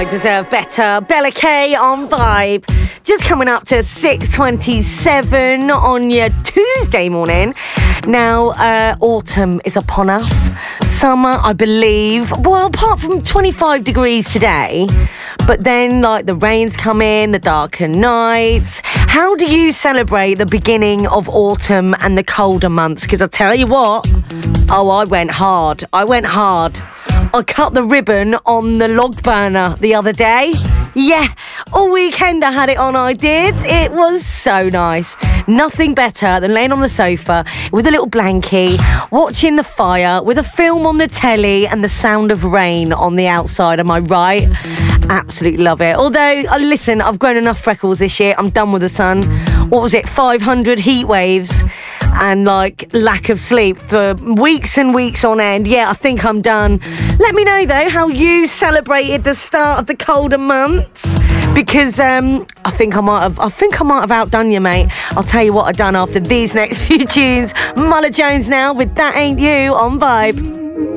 I deserve better. Bella K on Vibe. Just coming up to 6:27 on your Tuesday morning. Now, autumn is upon us. Summer, I believe. Well, apart from 25 degrees today. But then, like, the rain's come in, the darker nights. How do you celebrate the beginning of autumn and the colder months? Because I tell you what, I went hard. I cut the ribbon on the log burner the other day. Yeah, all weekend I had it on, I did. It was so nice. Nothing better than laying on the sofa with a little blankie, watching the fire with a film on the telly and the sound of rain on the outside. Am I right? Absolutely love it. Although, listen, I've grown enough freckles this year. I'm done with the sun. What was it? 500 heat waves and, like, lack of sleep for weeks and weeks on end. Yeah, I think I'm done. Let me know, though, how you celebrated the start of the colder months, because I think I might have outdone you, mate. I'll tell you what I've done after these next few tunes. Muller Jones now with That Ain't You on Vibe.